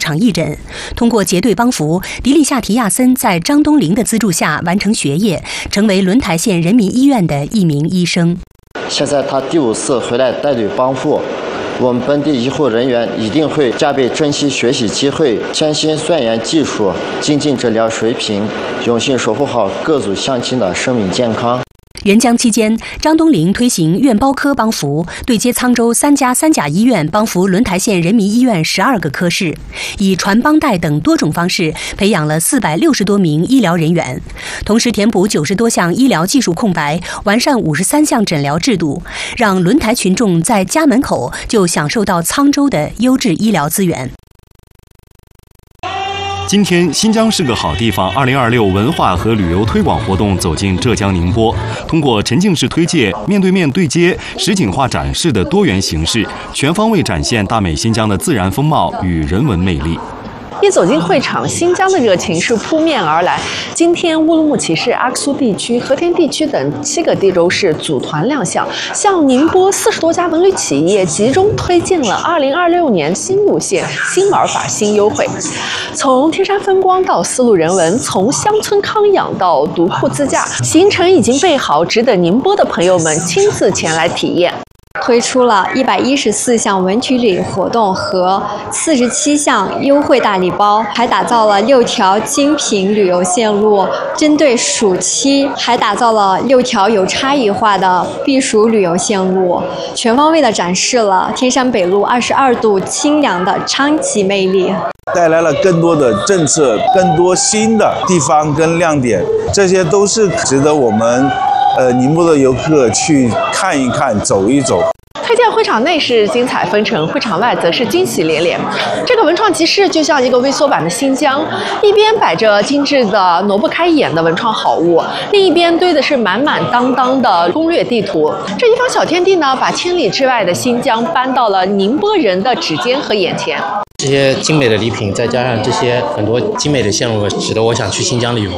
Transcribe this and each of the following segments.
场义诊。通过结对帮扶，迪利夏提亚森在张东林的资助下完成学业，成为轮台县人民医院的一名医生。 现在他第5次回来带队帮扶，我们本地医护人员一定会加倍珍惜学习机会，潜心钻研技术，精进诊疗水平，用心守护好各族乡亲的生命健康。 援疆期间，张东林推行院包科帮扶，对接沧州3家3甲医院，帮扶轮台县人民医院12个科室，以传帮带等多种方式培养了460多名医疗人员，同时填补90多项医疗技术空白，完善53项诊疗制度，让轮台群众在家门口就享受到沧州的优质医疗资源。 今天，新疆是个好地方2026文化和旅游推广活动走进浙江宁波，通过沉浸式推介、面对面对接、实景化展示的多元形式，全方位展现大美新疆的自然风貌与人文魅力。 一走进会场，新疆的热情是扑面而来。今天，乌鲁木齐市、阿克苏地区、和田地区等7个地州市组团亮相，向宁波40多家文旅企业集中推荐了2026年新路线、新玩法、新优惠。从天山风光到丝路人文，从乡村康养到独库自驾，行程已经备好，只等宁波的朋友们亲自前来体验。 推出了114项文体旅活动和47项优惠大礼包，还打造了6条精品旅游线路。针对暑期，还打造了6条有差异化的避暑旅游线路，全方位地展示了天山北路22度清凉的昌吉魅力， 带来了更多的政策、更多新的地方跟亮点，这些都是值得我们宁波的游客去看一看、走一走。 推荐会场内是精彩纷呈，会场外则是惊喜连连。这个文创集市就像一个微缩版的新疆，一边摆着精致的挪不开眼的文创好物，另一边堆的是满满当当的攻略地图。这一方小天地呢，把千里之外的新疆搬到了宁波人的指尖和眼前。 这些精美的礼品，再加上这些很多精美的线路，使得我想去新疆旅游。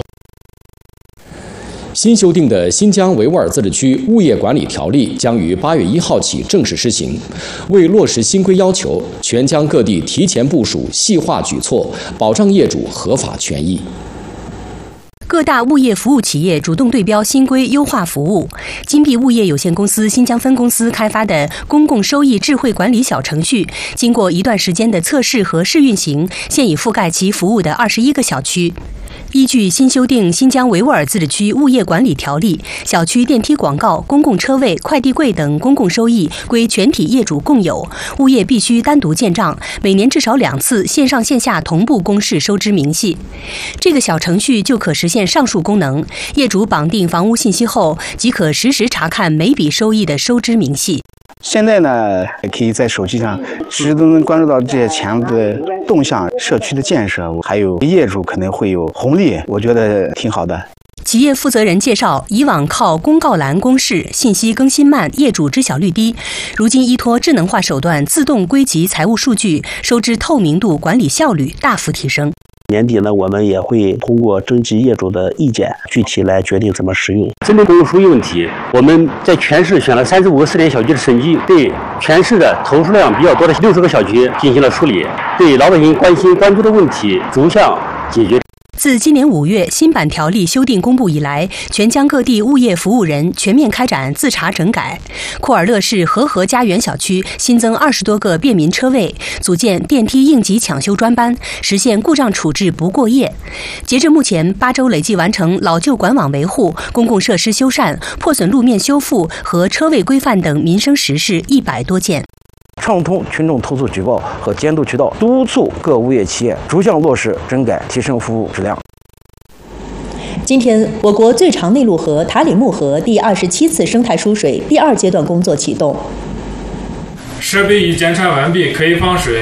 新修订的新疆维吾尔自治区物业管理条例将于8月1号起正式施行。为落实新规要求，全疆各地提前部署细化举措，保障业主合法权益。 各大物业服务企业主动对标新规优化服务。金碧物业有限公司新疆分公司开发的公共收益智慧管理小程序，经过一段时间的测试和试运行，现已覆盖其服务的21个小区。依据新修订新疆维吾尔自治区物业管理条例，小区电梯广告、公共车位、快递柜等公共收益归全体业主共有，物业必须单独建账，每年至少2次线上线下同步公示收支明细。这个小程序就可实现上述功能，业主绑定房屋信息后，即可实时查看每笔收益的收支明细。 现在呢，可以在手机上实时都能关注到这些钱的动向、社区的建设，还有业主可能会有红利，我觉得挺好的。 企业负责人介绍，以往靠公告栏公示，信息更新慢，业主知晓率低。如今依托智能化手段自动归集财务数据，收支透明度、管理效率大幅提升。 年底呢，我们也会通过征集业主的意见，具体来决定怎么使用。 针对公共收益问题，我们在全市选了35个试点小区的审计，对全市的投诉量比较多的60个小区进行了梳理，对老百姓关心关注的问题逐项解决。 自今年5月新版条例修订公布以来，全疆各地物业服务人全面开展自查整改。库尔勒市和合家园小区新增20多个便民车位，组建电梯应急抢修专班，实现故障处置不过夜。截至目前，8周累计完成老旧管网维护、公共设施修缮、破损路面修复和车位规范等民生实事100多件。 畅通群众投诉举报和监督渠道，督促各物业企业逐项落实整改，提升服务质量。 今天，我国最长内陆河塔里木河第27次生态疏水第2阶段工作启动。 设备已检查完毕，可以放水。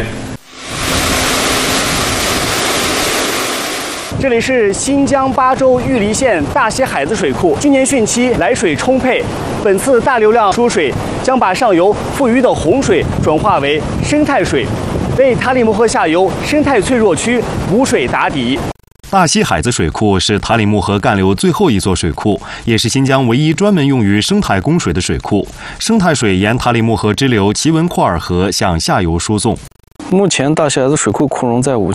这里是新疆巴州玉梨县大溪海子水库，今年汛期来水充沛，本次大流量输水将把上游富余的洪水转化为生态水，为塔里木河下游生态脆弱区补水打底。 大溪海子水库是塔里木河干流最后一座水库，也是新疆唯一专门用于生态供水的水库。生态水沿塔里木河支流齐文库尔河向下游输送。 目前大溪海子水库库容在